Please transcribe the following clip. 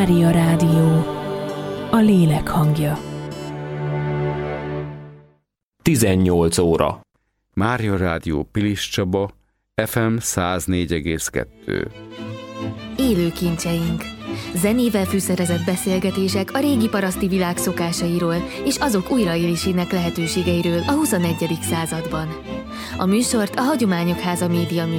Mária Rádió, a lélek hangja. 18 óra. Mária Rádió Pilis Csaba, FM 104,2. Élő kincseink. Zenével fűszerezett beszélgetések a régi paraszti világ szokásairól és azok újraélésének lehetőségeiről a 21. században. A műsort a Hagyományok Háza média